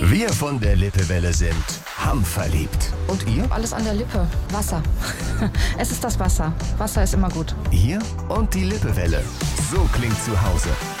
Wir von der Lippewelle sind hamverliebt. Und ihr? Alles an der Lippe. Wasser. Es ist das Wasser. Wasser ist immer gut. Ihr und die Lippewelle. So klingt zu Hause.